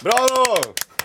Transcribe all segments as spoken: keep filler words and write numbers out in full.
Bravo!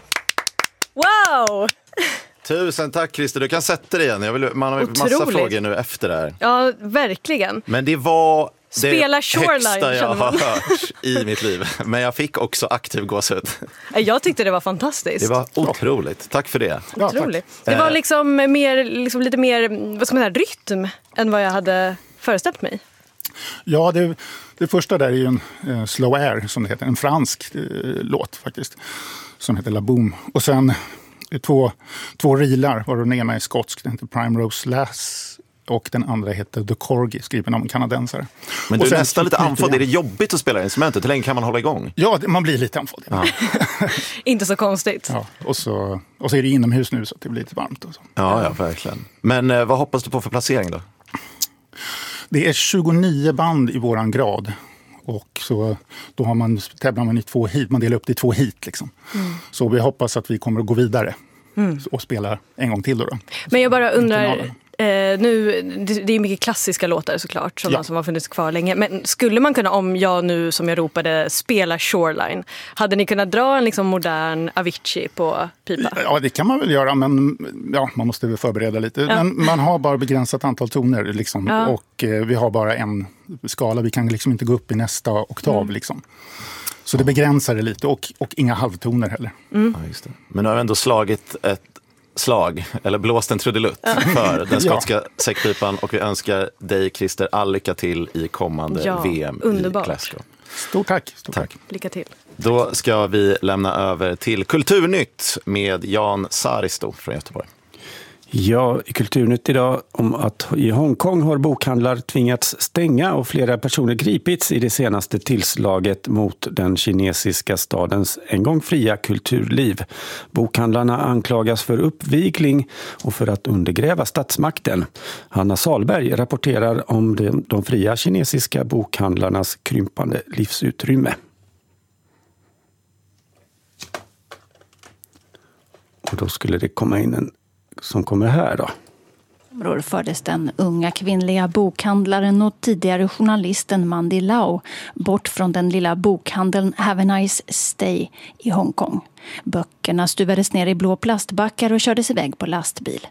Wow! Tusen tack Christer, du kan sätta dig igen. Jag vill, man har Otroligt. massa frågor nu efter det här. Ja, verkligen. Men det var det Spela Shoreline, högsta jag känner man. har hört i mitt liv. Men jag fick också aktiv gåshud. Jag tyckte det var fantastiskt. Det var otroligt. Tack för det. Ja, Otroligt. Det var liksom, mer, liksom lite mer, vad ska man säga, rytm än vad jag hade föreställt mig. Ja, det, det första där är ju en eh, Slow Air som det heter. En fransk eh, låt faktiskt. Som heter La Boom. Och sen eh, två, två rilar. Var den ena är skotsk. Den heter Primrose Lass. Och den andra heter The Corgi, skriven av en kanadensare. Men och du är sen, nästan lite andfådd. Är det jobbigt att spela instrumentet? Hur länge kan man hålla igång? Ja, det, man blir lite andfådd. Ja. Inte så konstigt. Ja, och, så, och så är det inomhus nu så att det blir lite varmt. Och så. Ja, ja, verkligen. Men eh, vad hoppas du på för placering då? Det är tjugonio band i våran grad. Och så, då har man, tävlar man i två hit. Man delar upp det i två hit. Liksom. Mm. Så vi hoppas att vi kommer att gå vidare. Mm. Och spela en gång till då. då. Men jag bara undrar... Eh, nu, det, det är mycket klassiska låtar såklart som, ja. som har funnits kvar länge. Men skulle man kunna, om jag nu som jag ropade spela Shoreline, hade ni kunnat dra en liksom modern Avicii på pipa? Ja, det kan man väl göra, men ja, man måste väl förbereda lite. Ja. Men man har bara begränsat antal toner liksom, ja. Och eh, vi har bara en skala. Vi kan liksom inte gå upp i nästa oktav mm. liksom. Så det begränsar det lite och, och inga halvtoner heller. Mm. Ja, just det. Men nu har vi ändå slagit ett slag, eller blåst en trudelutt för den skotska ja. säckpipan, och vi önskar dig Christer all lycka till i kommande ja, V M underbart. i Glasgow. Stort tack. Stort tack. tack. Lycka till. Då ska vi lämna över till Kulturnytt med Jan Saristo från Göteborg. Ja, i Kulturnytt idag om att i Hongkong har bokhandlar tvingats stänga och flera personer gripits i det senaste tillslaget mot den kinesiska stadens en gång fria kulturliv. Bokhandlarna anklagas för uppvigling och för att undergräva statsmakten. Hanna Salberg rapporterar om de, de fria kinesiska bokhandlarnas krympande livsutrymme. Och då skulle det komma in en som kommer här då. Då fördes den unga kvinnliga bokhandlaren och tidigare journalisten Mandy Lau bort från den lilla bokhandeln Have a Nice Stay i Hongkong. Böckerna stuvades ner i blå plastbackar och kördes iväg på lastbil.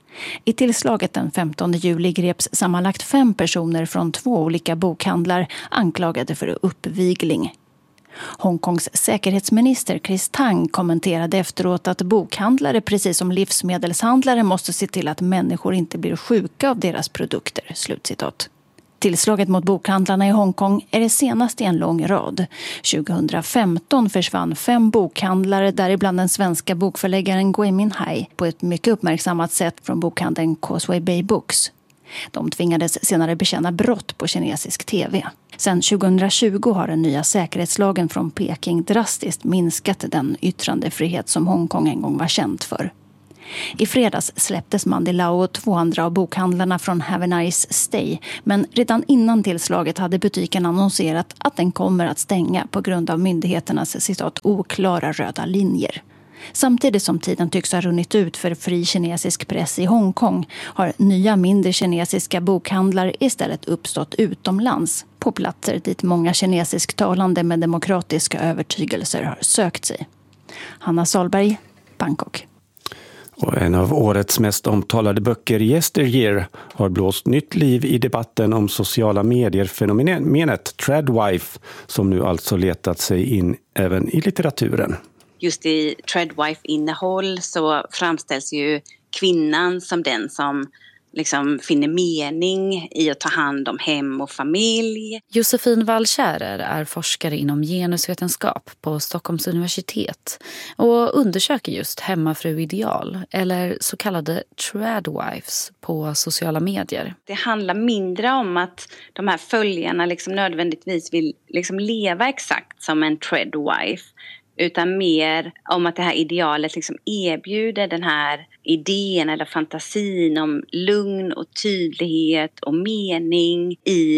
I tillslaget den femtonde juli greps sammanlagt fem personer från två olika bokhandlar anklagade för uppvigling. Hongkongs säkerhetsminister Chris Tang kommenterade efteråt att bokhandlare precis som livsmedelshandlare måste se till att människor inte blir sjuka av deras produkter. Slutcitat. Tillslaget mot bokhandlarna i Hongkong är det senaste i en lång rad. tjugohundrafemton försvann fem bokhandlare, däribland den svenska bokförläggaren Gui Minhai, på ett mycket uppmärksammat sätt från bokhandeln Causeway Bay Books. De tvingades senare bekänna brott på kinesisk tv. Sedan tjugohundratjugo har den nya säkerhetslagen från Peking drastiskt minskat den yttrandefrihet som Hongkong en gång var känt för. I fredags släpptes Mandy Lau och två andra av bokhandlarna från Have a Nice Stay, men redan innan tillslaget hade butiken annonserat att den kommer att stänga på grund av myndigheternas citat oklara röda linjer. Samtidigt som tiden tycks ha runnit ut för fri kinesisk press i Hongkong har nya mindre kinesiska bokhandlar istället uppstått utomlands på platser dit många kinesisktalande med demokratiska övertygelser har sökt sig. Hanna Salberg, Bangkok. Och en av årets mest omtalade böcker, Yesteryear, har blåst nytt liv i debatten om sociala medier-fenomenet Tradwife, som nu alltså letat sig in även i litteraturen. Just i Tradwife-innehåll så framställs ju kvinnan som den som liksom finner mening i att ta hand om hem och familj. Josefin Wallkjärer är forskare inom genusvetenskap på Stockholms universitet och undersöker just hemmafruideal eller så kallade tradwives på sociala medier. Det handlar mindre om att de här följarna liksom nödvändigtvis vill liksom leva exakt som en tradwife, utan mer om att det här idealet liksom erbjuder den här idén eller fantasin om lugn och tydlighet och mening i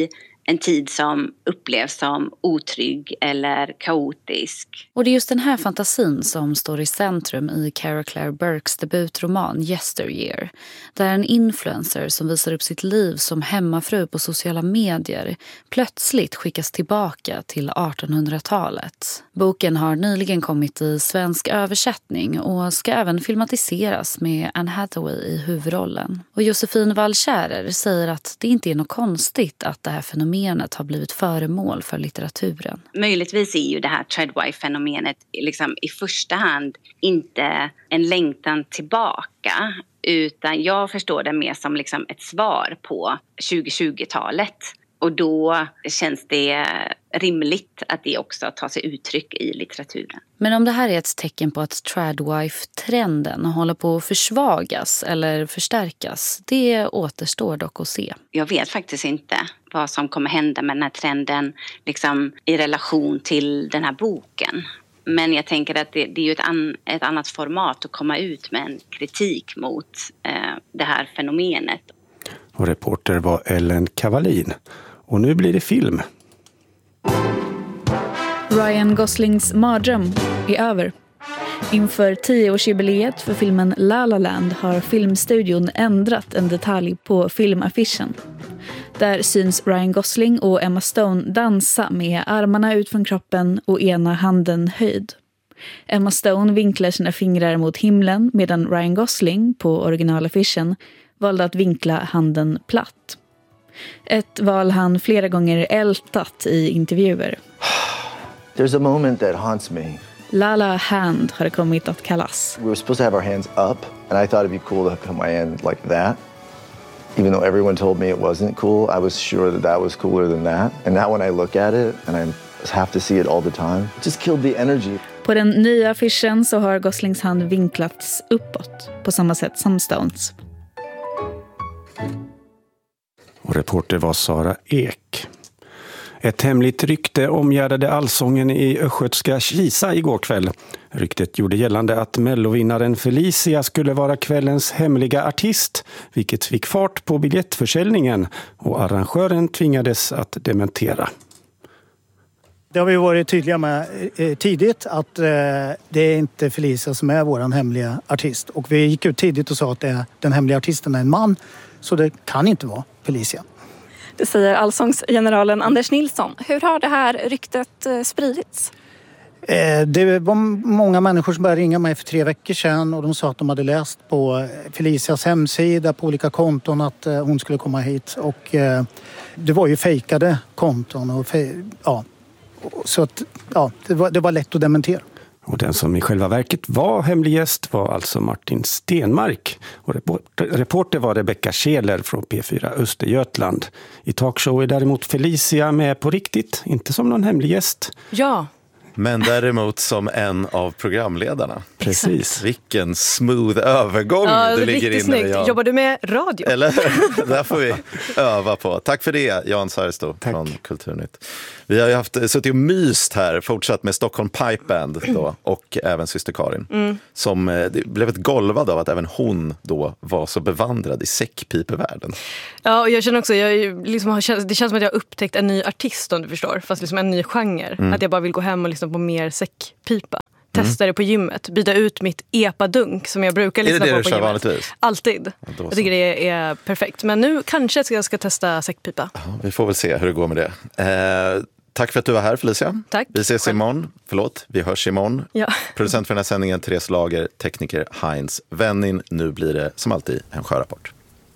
en tid som upplevs som otrygg eller kaotisk. Och det är just den här fantasin som står i centrum i Cara Clare Burkes debutroman Yesteryear, där en influencer som visar upp sitt liv som hemmafru på sociala medier plötsligt skickas tillbaka till artonhundratalet. Boken har nyligen kommit i svensk översättning och ska även filmatiseras med Anne Hathaway i huvudrollen. Och Josefin Wall-Kjærer säger att det inte är något konstigt att det här fenomenet har blivit föremål för litteraturen. Möjligtvis är ju det här treadwife-fenomenet liksom i första hand inte en längtan tillbaka, utan jag förstår det mer som liksom ett svar på tjugohundratjugotalet. Och då känns det rimligt att det också tar sig uttryck i litteraturen. Men om det här är ett tecken på att tradwife-trenden håller på att försvagas eller förstärkas, det återstår dock att se. Jag vet faktiskt inte vad som kommer hända med den här trenden liksom, i relation till den här boken. Men jag tänker att det, det är ju ett, an, ett annat format att komma ut med en kritik mot eh, det här fenomenet. Och reporter var Ellen Cavallin. Och nu blir det film. Ryan Goslings mardröm är över. Inför tioårsjubileet för filmen La La Land har filmstudion ändrat en detalj på filmaffischen. Där syns Ryan Gosling och Emma Stone dansa med armarna ut från kroppen och ena handen höjd. Emma Stone vinklar sina fingrar mot himlen medan Ryan Gosling på originalaffischen valde att vinkla handen platt. Ett val han flera gånger ältat i intervjuer. There's a moment that haunts me. La La Hand har det kommit att kallas. We were supposed to have our hands up, and I thought it'd be cool to put my hand like that. Even though everyone told me it wasn't cool, I was sure that that was cooler than that. And now when I look at it, and I have to see it all the time, it just killed the energy. På den nya affischen så har Goslings hand vinklats uppåt, på samma sätt som Stones. Och reporter var Sara Ek. Ett hemligt rykte omgärdade allsången i östgötska Kisa igår kväll. Ryktet gjorde gällande att mellovinnaren Felicia skulle vara kvällens hemliga artist, vilket fick fart på biljettförsäljningen och arrangören tvingades att dementera. Det har vi varit tydliga med tidigt att det är inte Felicia som är vår hemliga artist. Och vi gick ut tidigt och sa att det är, den hemliga artisten är en man, så det kan inte vara Felicia. Det säger allsångsgeneralen Anders Nilsson. Hur har det här ryktet spridits? Det var många människor som började ringa mig för tre veckor sedan och de sa att de hade läst på Felicias hemsida på olika konton att hon skulle komma hit. Och det var ju fejkade konton och fej- ja, så att, ja, det var, det var lätt att dementera. Och den som i själva verket var hemlig gäst var alltså Martin Stenmark. Och reporter, reporter var Rebecca Scheler från P fyra Östergötland. I talkshow är däremot Felicia med på riktigt, inte som någon hemlig gäst. Ja. Men däremot som en av programledarna. Precis. Vilken smooth övergång Ja, du ligger in i. Jobbar du med radio? Eller? Där får vi öva på. Tack för det, Jan Sarsto från Kulturnytt. Vi har ju haft, suttit och myst här, fortsatt med Stockholm Pipe Band då, och även syster Karin. Mm. Som det blev ett golvad av att även hon då var så bevandrad i säckpipevärlden. Ja, och jag känner också, jag liksom har, det känns som att jag har upptäckt en ny artist, om du förstår. Fast liksom en ny genre. Mm. Att jag bara vill gå hem och lyssna på mer säckpipa. Testa mm. det på gymmet. Byta ut mitt epa-dunk som jag brukar lyssna på på gymmet. Är det det du kör vanligtvis? Alltid. Ja, jag tycker det är perfekt. Men nu kanske jag ska testa säckpipa. Ja, vi får väl se hur det går med det. Eh, tack för att du var här, Felicia. Tack. Vi ses imorgon. Förlåt, vi hörs imorgon. Ja. Producent för den här sändningen, Therese Lager. Tekniker Heinz Wennin. Nu blir det som alltid en sjörapport.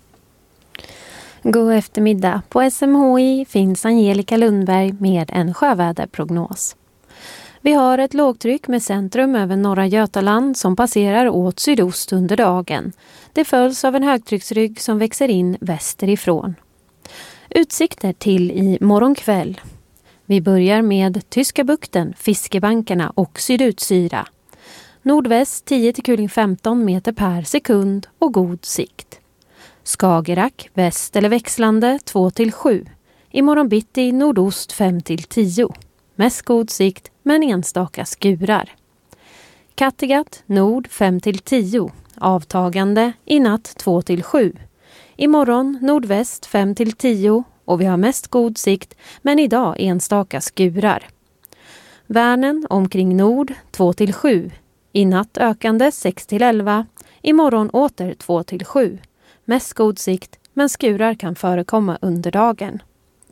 God eftermiddag. På S M H I finns Angelica Lundberg med en sjöväderprognos. Vi har ett lågtryck med centrum över norra Götaland som passerar åt sydost under dagen. Det följs av en högtrycksrygg som växer in västerifrån. Utsikter till i morgonkväll. Vi börjar med Tyska bukten, Fiskebankarna och Sydutsyra. Nordväst tio till femton meter per sekund och god sikt. Skagerrak, väst eller växlande två till sju. Imorgon bitti nordost fem till tio. Mest god sikt men enstaka skurar. Kattegatt nord fem till tio. Avtagande i natt två till sju. Imorgon nordväst fem till tio och vi har mest god sikt, men idag enstaka skurar. Värnen omkring nord två till sju. I natt ökande sex till elva. Imorgon åter två till sju. Mest god sikt, men skurar kan förekomma under dagen.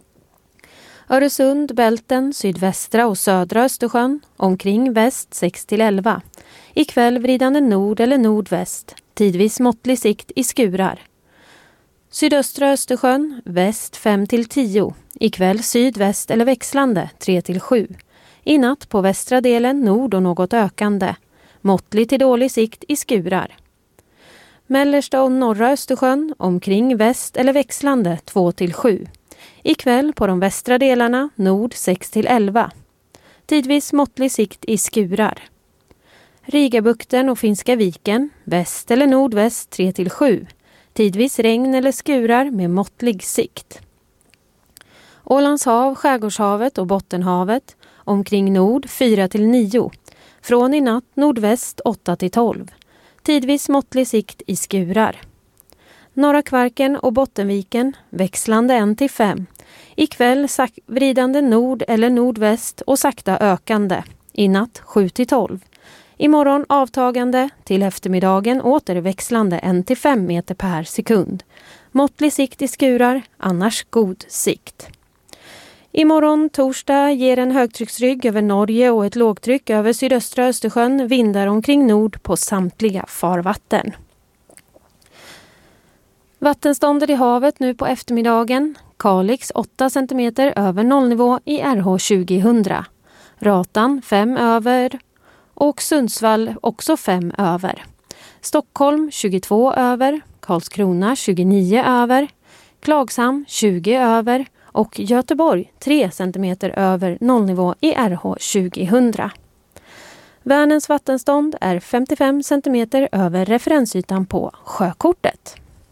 Öresund, Bälten, sydvästra och södra Östersjön, omkring väst sex till elva. Ikväll vridande nord eller nordväst, tidvis måttlig sikt i skurar. Sydöstra Östersjön, väst fem till tio. Ikväll sydväst eller växlande tre till sju. I natt på västra delen nord och något ökande. Måttlig till dålig sikt i skurar. Mellersta och norra Östersjön, omkring väst eller växlande två till sju. Ikväll på de västra delarna nord sex till elva. Tidvis måttlig sikt i skurar. Rigabukten och Finska viken, väst eller nordväst tre till sju. Tidvis regn eller skurar med måttlig sikt. Ålands hav, Skärgårdshavet och Bottenhavet, omkring nord fyra till nio. Från i natt nordväst åtta till tolv. Tidvis måttlig sikt i skurar. Norra Kvarken och Bottenviken, växlande ett till fem. Ikväll sak- vridande nord eller nordväst och sakta ökande. I natt sju till tolv. Imorgon avtagande, till eftermiddagen återväxlande ett till fem meter per sekund. Måttlig sikt i skurar, annars god sikt. Imorgon torsdag ger en högtrycksrygg över Norge och ett lågtryck över sydöstra Östersjön vindar omkring nord på samtliga farvatten. Vattenståndet i havet nu på eftermiddagen. Kalix åtta centimeter över nollnivå i R H tjugohundra. Ratan fem över och Sundsvall också fem över. Stockholm tjugotvå över, Karlskrona tjugonio över, Klagshamn tjugo över och Göteborg tre centimeter över nollnivå i R H tjugohundra. Vänerns vattenstånd är femtiofem centimeter över referensytan på sjökortet.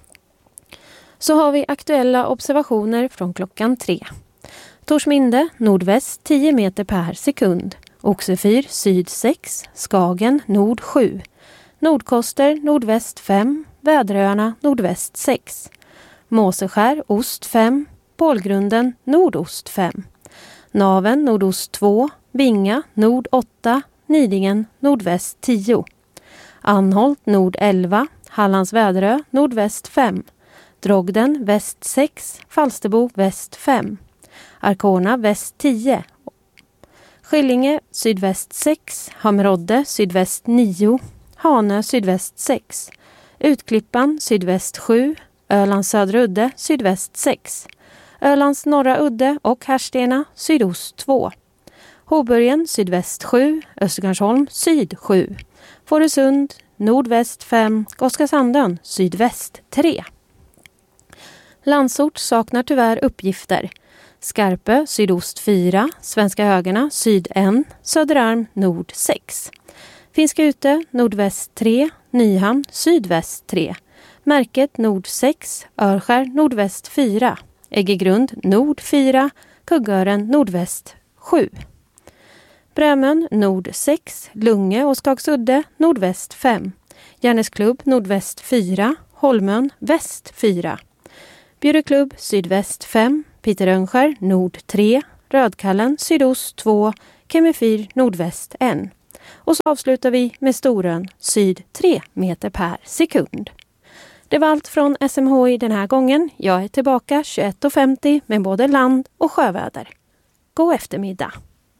Så har vi aktuella observationer från klockan tre. Torsminde nordväst tio meter per sekund. Oxefyr syd sex, Skagen nord sju. Nordkoster nordväst fem, Väderöarna nordväst sex. Måseskär ost fem, Pålgrunden nordost fem. Naven nordost två, Vinga nord åtta, Nidingen nordväst tio. Anholt nord elva, Hallands Väderö nordväst fem. Drogden väst sex, Falsterbo väst fem. Arkona väst tio. Skillinge sydväst sex, Hamrodde sydväst nio, Hanö sydväst sex. Utklippan sydväst sju, Ölands södra udde sydväst sex. Ölands norra udde och Härstena sydost två. Hoburgen sydväst sju, Östergarnsholm syd sju. Fårösund nordväst fem, Gotska-Sandön sydväst tre. Landsort saknar tyvärr uppgifter. Skarpö sydost fyra, Svenska Högarna syd ett, Söderarm nord sex. Finska Ute nordväst tre, Nyhamn sydväst tre. Märket nord sex, Örskär nordväst fyra. Äggegrund nord fyra, Kuggören nordväst sju. Brämön nord sex, Lunge och Skagsudde nordväst fem. Järnesklubb nordväst fyra, Holmön väst fyra. Bjureklubb sydväst fem, Piterönskär nord tre, Rödkallen sydost två, Kemifyr nordväst ett. Och så avslutar vi med Storön syd tre meter per sekund. Det var allt från S M H I den här gången. Jag är tillbaka tjugoett och femtio med både land- och sjöväder. God eftermiddag!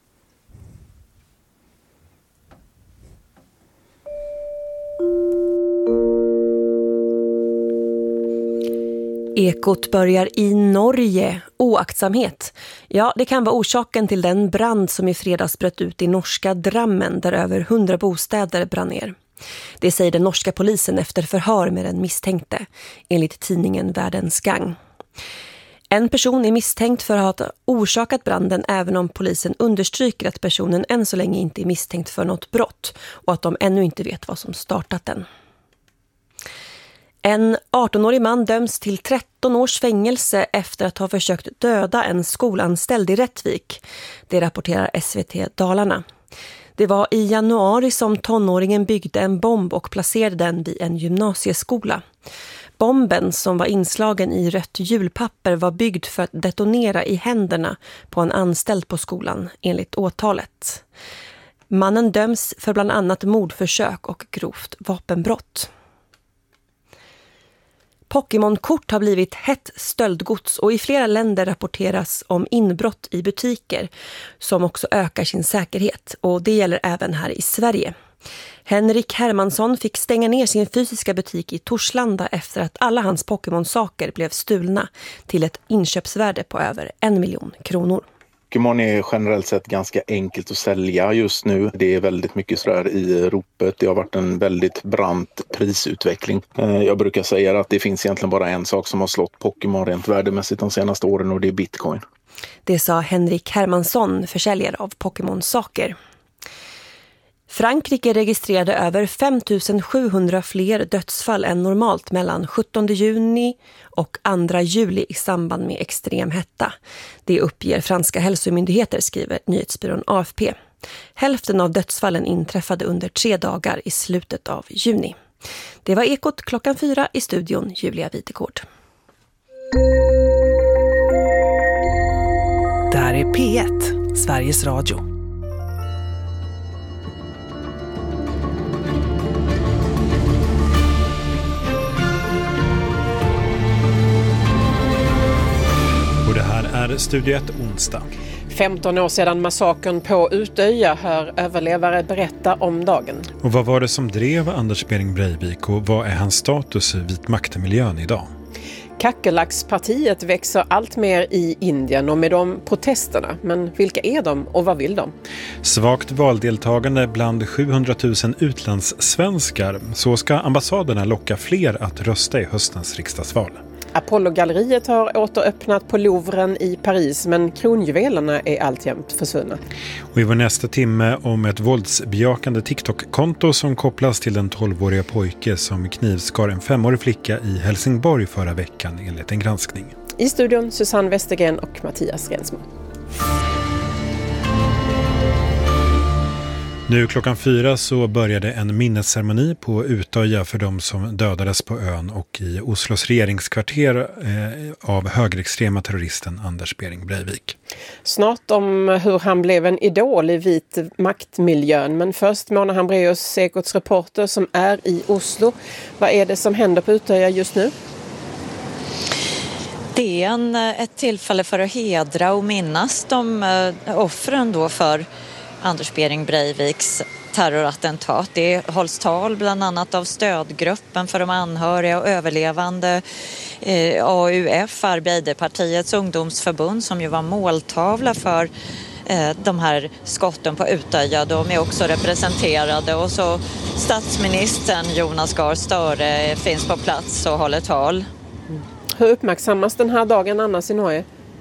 Ekot börjar i Norge. Oaktsamhet. Ja, det kan vara orsaken till den brand som i fredags bröt ut i norska Drammen där över hundra bostäder brann ner. Det säger den norska polisen efter förhör med den misstänkte, enligt tidningen Världens Gang. En person är misstänkt för att ha orsakat branden även om polisen understryker att personen än så länge inte är misstänkt för något brott och att de ännu inte vet vad som startat den. En arton-årig man döms till tretton års fängelse efter att ha försökt döda en skolanställd i Rättvik. Det rapporterar S V T Dalarna. Det var i januari som tonåringen byggde en bomb och placerade den vid en gymnasieskola. Bomben, som var inslagen i rött hjulpapper, var byggd för att detonera i händerna på en anställd på skolan, enligt åtalet. Mannen döms för bland annat mordförsök och grovt vapenbrott. Pokémon-kort har blivit hett stöldgods och i flera länder rapporteras om inbrott i butiker som också ökar sin säkerhet, och det gäller även här i Sverige. Henrik Hermansson fick stänga ner sin fysiska butik i Torslanda efter att alla hans Pokémon-saker blev stulna till ett inköpsvärde på över en miljon kronor. Pokémon är generellt sett ganska enkelt att sälja just nu. Det är väldigt mycket sådär i ropet. Det har varit en väldigt brant prisutveckling. Jag brukar säga att det finns egentligen bara en sak som har slått Pokémon rent värdemässigt de senaste åren, och det är Bitcoin. Det sa Henrik Hermansson, försäljare av Pokémon-saker. Frankrike registrerade över fem tusen sjuhundra fler dödsfall än normalt mellan sjuttonde juni och andra juli i samband med extrem hetta. Det uppger franska hälsomyndigheter, skriver nyhetsbyrån A F P. Hälften av dödsfallen inträffade under tre dagar i slutet av juni. Det var Ekot klockan fyra, i studion Julia Witekord. Det här är P ett, Sveriges Radio. Det här är Studio ett onsdag. femton år sedan massakern på Utöja, hör överlevare berätta om dagen. Och vad var det som drev Anders Behring Breivik, och vad är hans status i vitmaktemiljön idag? Kackerlackspartiet växer allt mer i Indien, och med de protesterna. Men vilka är de och vad vill de? Svagt valdeltagande bland sjuhundratusen utlandssvenskar. Så ska ambassaderna locka fler att rösta i höstens riksdagsval. Apollo-galleriet har återöppnat på Louvren i Paris, men kronjuvelerna är alltjämt försvunna. Och i vår nästa timme om ett våldsbejakande TikTok-konto som kopplas till den tolvåriga pojke som knivskar en femårig flicka i Helsingborg förra veckan enligt en granskning. I studion Susanne Westergren och Mattias Rensmo. Nu klockan fyra så började en minnesceremoni på Utöja för de som dödades på ön och i Oslos regeringskvarter eh, av högerextrema terroristen Anders Behring Breivik. Snart om hur han blev en idol i vit maktmiljön, men först Mona Hambraeus, Ekots reporter som är i Oslo. Vad är det som händer på Utöja just nu? Det är en, ett tillfälle för att hedra och minnas de uh, offren då för Anders Behring Breiviks terrorattentat. Det hålls tal bland annat av stödgruppen för de anhöriga och överlevande, eh, A U F, Arbeiderpartiets ungdomsförbund, som ju var måltavla för eh, de här skotten på Utöja. De är också representerade, och så statsministern Jonas Gahr Støre finns på plats och håller tal. Mm. Hur uppmärksammas den här dagen annars i Norge?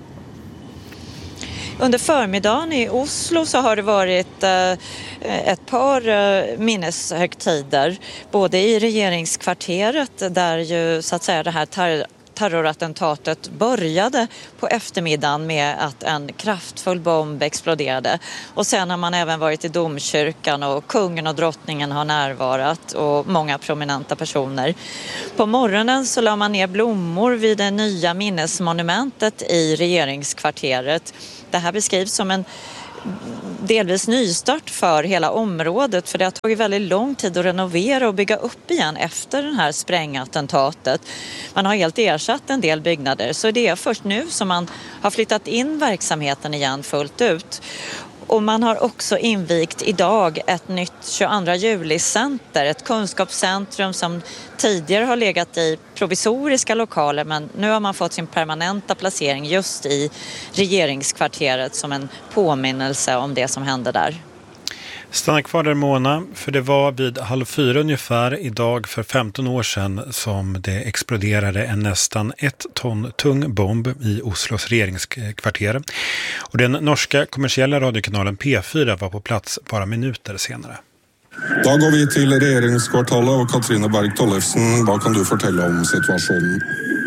Under förmiddagen i Oslo så har det varit eh, ett par eh, minneshögtider, både i regeringskvarteret där ju så att säga det här ter- terrorattentatet började på eftermiddagen med att en kraftfull bomb exploderade. Och sen har man även varit i domkyrkan, och kungen och drottningen har närvarat och många prominenta personer. På morgonen så la man ner blommor vid det nya minnesmonumentet i regeringskvarteret. Det här beskrivs som en delvis nystart för hela området, för det har tagit väldigt lång tid att renovera och bygga upp igen efter den här sprängattentatet. Man har helt ersatt en del byggnader, så det är först nu som man har flyttat in verksamheten igen fullt ut. Och man har också invigt idag ett nytt tjugoandra juli-center, ett kunskapscentrum som tidigare har legat i provisoriska lokaler, men nu har man fått sin permanenta placering just i regeringskvarteret som en påminnelse om det som hände där. Stanna kvar där, Mona, för det var vid halv fyra ungefär idag för femton år sedan som det exploderade en nästan ett ton tung bomb i Oslos regeringskvarter. Och den norska kommersiella radiokanalen P fyra var på plats bara minuter senare. Då går vi till regeringskvartalet och Katrine Berg Tollefsen, vad kan du fortälla om situationen?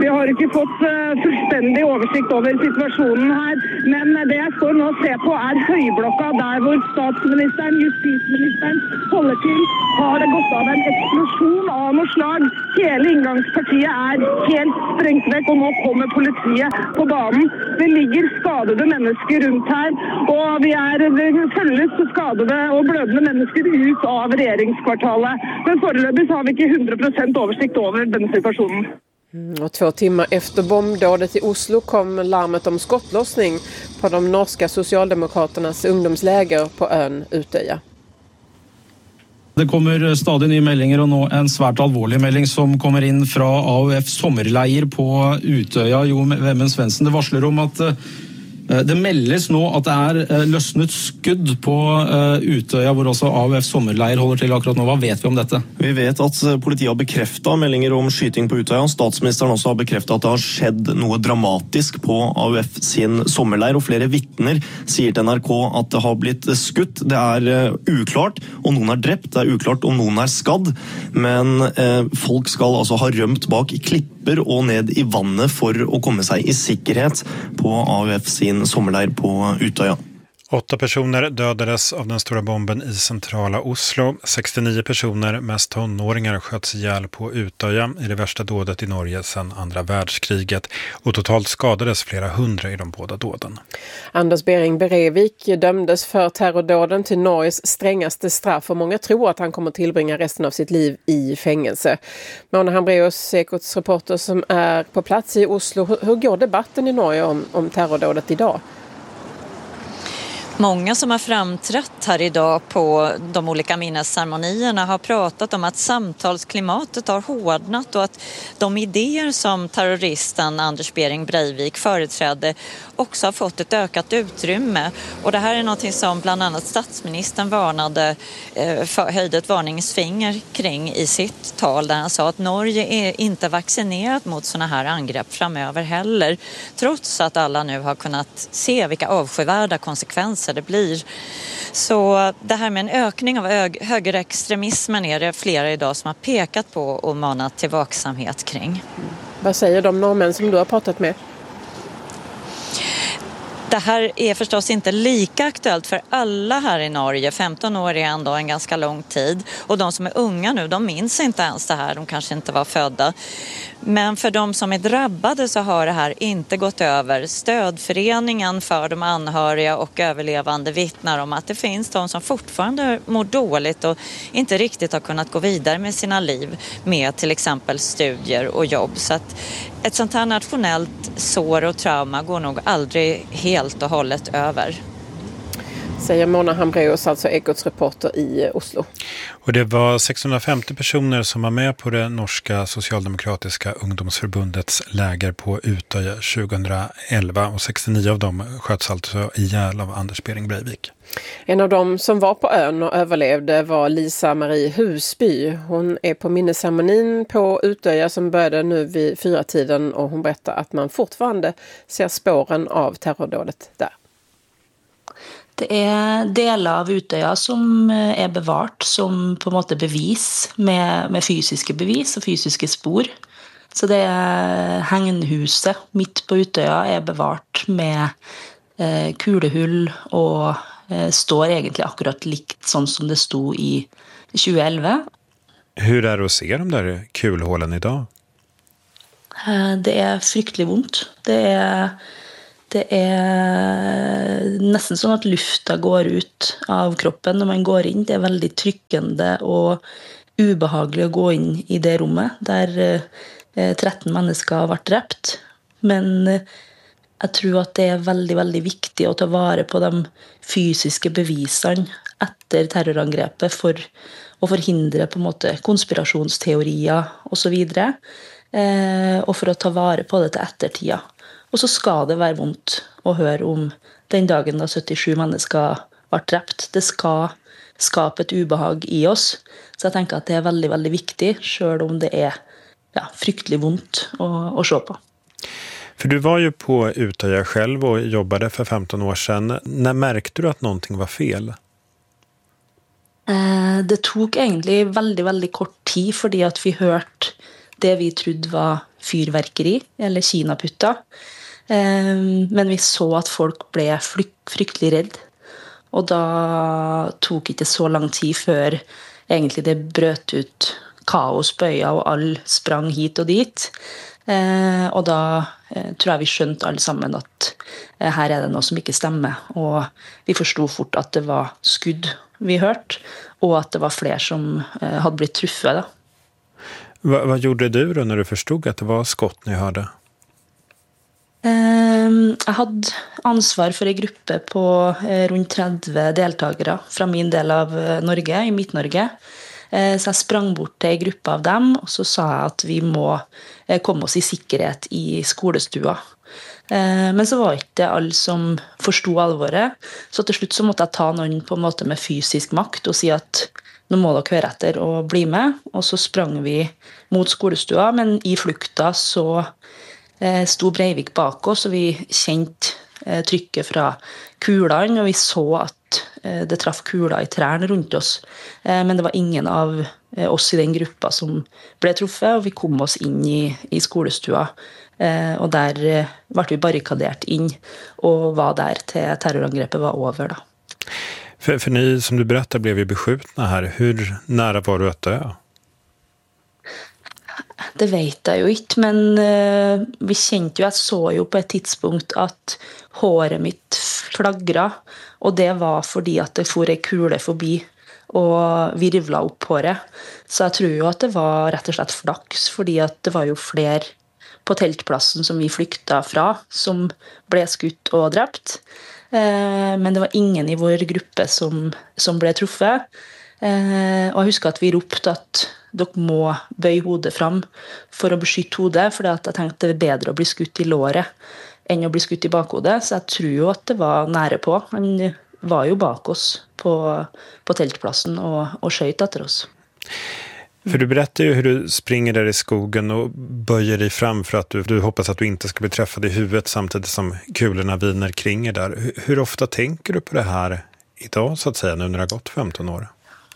Vi har inte fått uh, fullständig översikt över situationen här. Men det jag står nu och ser på är höjblocka där vår statsministern, justitieministern håller till. Har det gått av en explosion av något slag. Hela ingångspartiet är helt sprängt väck och nu kommer polisen på banan. Det ligger skadade människor runt här och vi är följes skadade och blödande människor ut av regeringskvartalet. Men förelöpig har vi inte hundra procent översikt över den situationen. Mm, och två timmar efter bombdådet i Oslo kom larmet om skottlossning på de norska socialdemokraternas ungdomsläger på ön Utöya. Det kommer stadig nye meldinger, og nå en svært alvorlig melding som kommer inn fra A U F sommerleir på Utøya. Jo, Vemmen Svendsen, det varsler om at det meldes nå at det er løsnet skudd på Utøya, hvor også A U F sommerleir holder til akkurat nå. Hva vet vi om dette? Vi vet at politiet har bekreftet meldinger om skyting på Utøya. Statsministeren også har bekreftet at det har skjedd noe dramatisk på A U F sin sommerleir, og flere vittner sier til N R K at det har blitt skutt. Det er uklart om noen er drept, det er uklart om noen er skadd, men eh, folk skal altså ha rømt bak klipper og ned i vannet for å komme seg i sikkerhet på A U F sin sommerleir på Utøya. Åtta personer dödades av den stora bomben i centrala Oslo. sextionio personer, mest tonåringar, sköts ihjäl på Utöya i det värsta dådet i Norge sedan andra världskriget. Och totalt skadades flera hundra i de båda dåden. Anders Behring Breivik dömdes för terrordåden till Norges strängaste straff och många tror att han kommer tillbringa resten av sitt liv i fängelse. Mona Hambreus, Ekots reporter som är på plats i Oslo. Hur går debatten i Norge om, om terrordådet idag? Många som har framträtt här idag på de olika minnesceremonierna har pratat om att samtalsklimatet har hårdnat och att de idéer som terroristen Anders Behring Breivik företrädde också har fått ett ökat utrymme. Och det här är något som bland annat statsministern varnade, för, höjde ett varningsfinger kring i sitt tal där han sa att Norge är inte vaccinerat mot såna här angrepp framöver heller. Trots att alla nu har kunnat se vilka avskyvärda konsekvenser det blir. Så det här med en ökning av högerextremismen är det flera idag som har pekat på och manat till vaksamhet kring. Vad säger de norrmän som du har pratat med? Det här är förstås inte lika aktuellt för alla här i Norge. femton år är ändå en ganska lång tid. Och de som är unga nu, de minns inte ens det här. De kanske inte var födda. Men för de som är drabbade så har det här inte gått över. Stödföreningen för de anhöriga och överlevande vittnar om att det finns de som fortfarande mår dåligt och inte riktigt har kunnat gå vidare med sina liv med till exempel studier och jobb. Så att ett sånt här nationellt sår och trauma går nog aldrig helt och hållet över. Säger Mona Hambreus, alltså Ekots reporter i Oslo. Och det var sexhundrafemtio personer som var med på det norska socialdemokratiska ungdomsförbundets läger på Utöya tjugoelva och sextionio av dem sköts alltså ihjäl av Anders Behring Breivik. En av dem som var på ön och överlevde var Lisa Marie Husby. Hon är på minnesceremonin på Utöya som började nu vid fyra tiden och hon berättar att man fortfarande ser spåren av terrordådet där. Det är delar av Utöya som är bevart som på något sätt bevis med, med fysiska bevis och fysiska spår. Så det är hänghuset mitt på Utöya är bevart med eh, kulehull och eh, står egentligen akkurat likt sånt som det stod i tjugoelva. Hur är det att se de där kulhålen idag? Eh, det är fryktligt ont. Det är Det är nästan som att lufta går ut av kroppen när man går in. Det är väldigt tryckande och obehagligt att gå in i det rummet där tretton människor har varit dräpt. Men jag tror att det är väldigt, väldigt viktigt att ta vara på de fysiska bevisen efter terrorangreppet för att förhindra på något sätt konspirationsteorier och så vidare. Och för att ta vara på det till eftertida. Och så ska det vara vondt att höra om den dagen då syttiosju människor var dräpt. Det ska skapa ett obehag i oss. Så jag tänker att det är väldigt, väldigt viktigt, själv om det är ja, fryktligt vondt att, att se på. För du var ju på Utöya själv och jobbade för femton år sedan. När märkte du att någonting var fel? Det tog egentligen väldigt, väldigt kort tid, fordi att vi hört det vi trodde var fyrverkeri eller kinaputta. Men vi så att folk blev fryktelig redd. Och då tog inte så lång tid för egentligen det bröt ut kaos på øya, och all sprang hit och dit. Eh, och då eh, tror jag vi skjønt alle sammen att eh, här är det något som inte stämmer. Och vi förstod fort att det var skudd vi hört och att det var fler som eh, hade blivit truffade. Va, vad gjorde du då när du förstod att det var skott ni hörde? Eh, jag hade ansvar för en grupp på eh, runt trettio deltagare från min del av eh, Norge, i Midt-Norge. Så jeg sprang bort til en gruppe av dem, og så sa jeg at vi må komme oss i sikkerhet i skolestua. Men så var ikke alle som forstod alvoret, så til slutt så måtte jeg ta noen på en måte med fysisk makt og si at nå må dere høre etter og bli med. Og så sprang vi mot skolestua, men i flukta så sto Breivik bak oss, og vi kjente trykket fra kulene, og vi så at det traff kula i trærne rundt oss. Men det var ingen av oss i den gruppa som ble truffet, og vi kom oss inn i, i skolestua. Og der ble vi barrikadert inn, og var der til terrorangrepet var over da. För, för ni, som du berättar, blev ju beskjutna här. Hur nära var du att dö? Det vet jeg jo ikke, men uh, vi kjente jo, jeg så jo på et tidspunkt at håret mitt flagra, og det var fordi at det for en kule forbi og virvla opp håret. Så jeg tror jo at det var rett og slett flaks, fordi at det var jo flere på teltplassen som vi flykta fra, som ble skutt og drept. Uh, men det var ingen i vår gruppe som, som ble truffet. Uh, og jeg husker at vi ropte at dere må bøye hodet fram for å beskytte hodet, for jeg tenkte det er bedre å bli skutt i låret enn å bli skutt i bakhodet, så jeg tror jo at det var nære på. Han var jo bak oss på, på teltplassen og, og skjøt etter oss. För du berättar ju hur du springer där i skogen och böjer dig fram för att du, du hoppas att du inte ska bli träffad i huvudet samtidigt som kulorna viner kring er där. Hur, hur ofta tänker du på det här idag, så att säga, nu när det har gått femton år?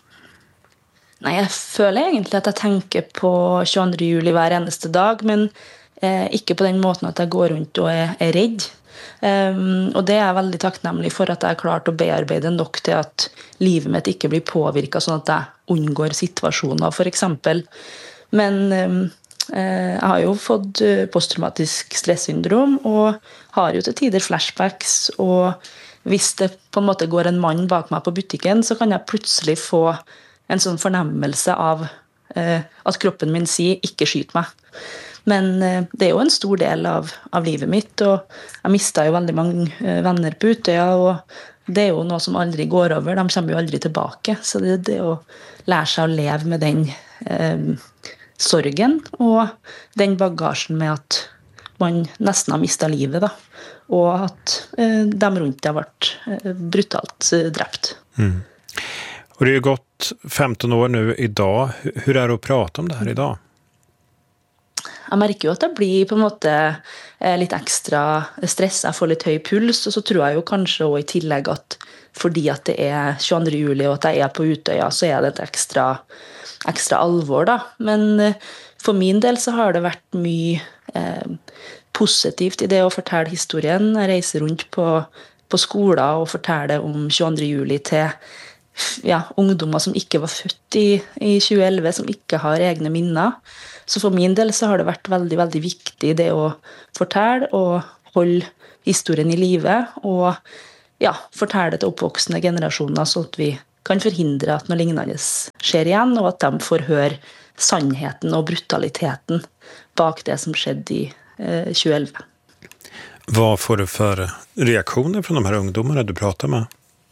Nei, jeg føler egentlig at jeg tenker på tjueandre juli hver eneste dag, men eh, ikke på den måten at jeg går rundt og er, er redd. Um, og det er jeg veldig takknemlig for, at jeg har klart å bearbeide nok til at livet mitt ikke blir påvirket, sånn at jeg unngår situasjoner, for eksempel. Men um, eh, jeg har jo fått posttraumatisk stressyndrom, og har jo til tider flashbacks, og hvis det på en måte går en mann bak meg på butikken, så kan jeg plutselig få en sånn fornemmelse av eh, at kroppen min sier, ikke skyt meg. Men eh, det er jo en stor del av, av livet mitt, og jeg mistet jo veldig mange eh, venner på Utøya, og det er jo noe som aldri går over, de kommer jo aldri tilbake. Så det er det å lære seg å leve med den eh, sorgen, og den bagasjen med at man nesten har mistet livet, da. Og at eh, de rundt det har vært eh, brutalt eh, drept. Mm. Och det har ju gått femton år nu idag. Hur är det att prata om det här idag? Jeg merker jo at jeg blir på en måte litt ekstra stress, jeg får litt høy puls, og så tror jeg jo kanskje også i tillegg at fordi at det er tjueandre juli og at jeg er på Utøya, så er det et ekstra, ekstra alvor da. Men for min del så har det vært mye eh, positivt i det å fortelle historien. Jeg reiser rundt på, på skoler og forteller om tjueandre juli til ja, ungdommer som ikke var født i, i tjue elleve, som ikke har egne minner. Så for min del så har det vært veldig, veldig viktig det å fortelle og holde historien i livet, og ja, fortelle det til oppvoksende generasjoner, så at vi kan forhindre at noe lignende skjer igjen, og at de får høre sannheten og brutaliteten bak det som skjedde i eh, tjue elleve. Vad får du för reaktioner från de här ungdomarna du pratar med?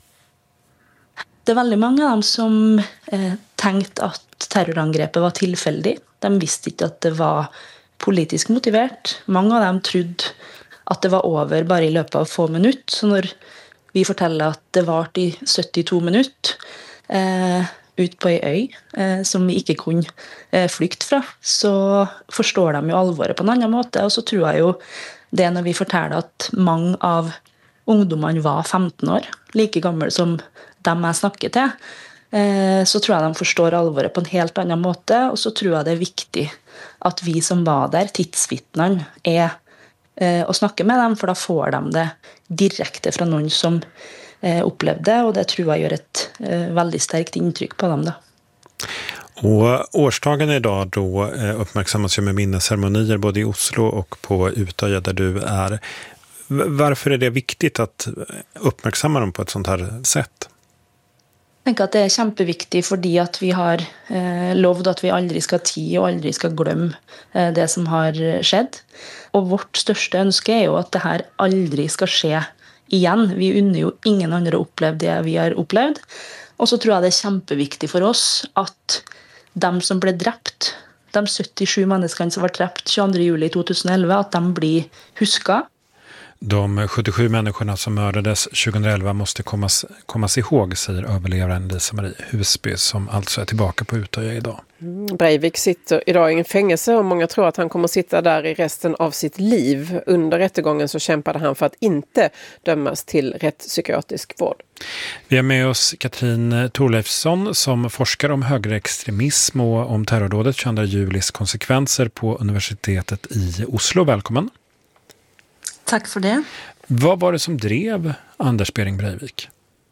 Det er veldig mange av dem som eh, tenkte at terrorangrepet var tilfeldig. De visste ikke at det var politisk motivert. Mange av dem trodde at det var over bare i løpet av få minutter. Så når vi forteller at det varte i syttito minutter eh, ut på en øy eh, som vi ikke kunne eh, flykte fra, så forstår de jo alvoret på en annen måte. Og så tror jeg jo det når vi forteller at mange av ungdommene var femten år, like gammel som dem jeg snakker til, så tror jag de förstår allvaret på en helt annan måte. Och så tror jag det är viktigt att vi som var där, tidsvittnen, är och snackar med dem, för då får de det direkt från någon som upplevde, och det tror jag gör ett väldigt starkt intryck på dem då. Och årsdagen idag då uppmärksammas ju med minnesceremonier både i Oslo och på Utöja där du är. Varför är det viktigt att uppmärksamma dem på ett sånt här sätt? Jag tänker att det är kämpeviktigt för att vi har eh, lovt att vi aldrig ska tie och aldrig ska glömma eh, det som har skett. Och vårt största önske är ju att det här aldrig ska ske igen. Vi unnar ju ingen annan att uppleva det vi har upplevt. Och så tror jag det är kämpeviktigt för oss att de som blev dräpt, de sjuttiosju människorna som var dräpt tjugoandra juli tjugoelva, att de blir huska. De sjuttiosju människorna som mördades tjugoelva måste kommas, kommas ihåg, säger överlevaren Lisa-Marie Husby, som alltså är tillbaka på Utöja idag. Mm, Breivik sitter idag i en fängelse och många tror att han kommer sitta där i resten av sitt liv. Under rättegången så kämpade han för att inte dömas till rättspsykiatrisk vård. Vi har med oss Katrin Thorleifsson som forskar om högerextremism och om terrordådet tjugoandra julis konsekvenser på universitetet i Oslo. Välkommen! Tack för det. Vad var det som drev Anders Behring Breivik?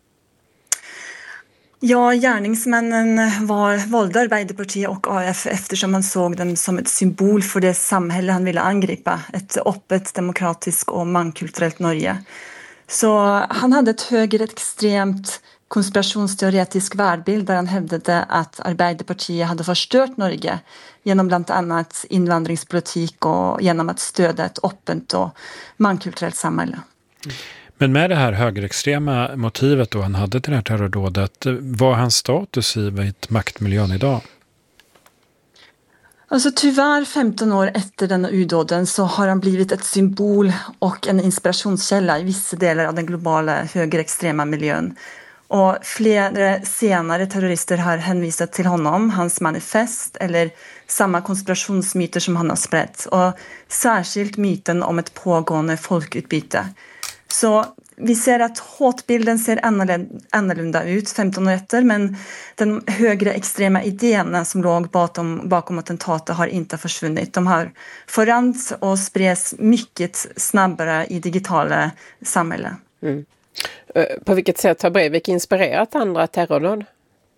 Ja, gärningsmännen var valde Arbeiderpartiet och A F eftersom han såg dem som ett symbol för det samhälle han ville angripa. Ett öppet, demokratiskt och mångkulturellt Norge. Så han hade ett högerextremt konspirationsteoretisk världsbild där han hävdade att Arbeiderpartiet hade förstört Norge genom bland annat invandringspolitik och genom att stödja ett öppet och mångkulturellt samhälle. Men med det här högerextrema motivet då han hade till det här terrordådet, vad är hans status i maktmiljön idag? Alltså tyvärr femton år efter denna udåden så har han blivit ett symbol och en inspirationskälla i vissa delar av den globala högerextrema miljön. Och flera senare terrorister har hänvisat till honom, hans manifest eller samma konspirationsmyter som han har sprätt. Och särskilt myten om ett pågående folkutbyte. Så vi ser att hotbilden ser annorlunda ut femton år efter, men den högre extrema idéerna som låg bakom, bakom attentatet har inte försvunnit. De har förändrats och spreds mycket snabbare i digitala samhällen. Mm. På vilket sätt har Breivik inspirerat andra terrordåd?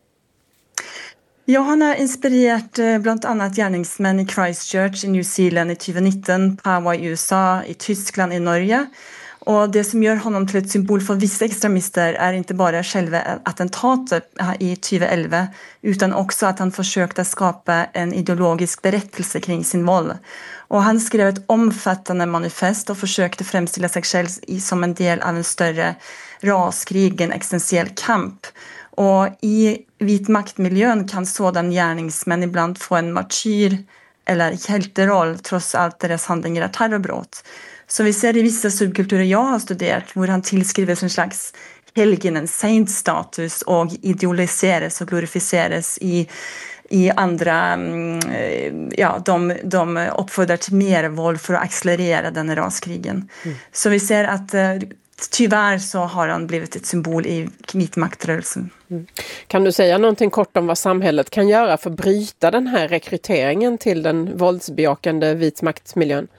Ja, han har inspirerat bland annat gärningsmän i Christchurch i New Zealand i tjugonitton, Pawa i U S A, i Tyskland i Norge. Och det som gör honom till ett symbol för vissa extremister är inte bara själva attentatet i tjugoelva utan också att han försökte skapa en ideologisk berättelse kring sin våld. Och han skrev ett omfattande manifest och försökte framställa sig själv som en del av en större raskrig, en existentiell kamp. Och i vit maktmiljön kan sådan gärningsmän ibland få en martyr eller hjälteroll trots allt deras handlingar är terrorbrott. Så vi ser i vissa subkulturer jag har studerat hvor han tillskrivs en slags helgen, saint-status och idealiseras och glorificeras i, i andra, ja, de, de uppfordrar till mer våld för att accelerera den raskrigen. Mm. Så vi ser att tyvärr så har han blivit ett symbol i vitmaktrörelsen. Mm. Kan du säga någonting kort om vad samhället kan göra för att bryta den här rekryteringen till den våldsbejakande vitmaktmiljön?